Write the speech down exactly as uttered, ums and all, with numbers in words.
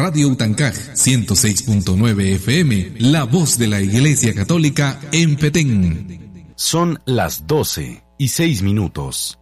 Radio Utancaj ciento seis punto nueve F M, la voz de la Iglesia Católica en Petén. Son las doce y seis minutos.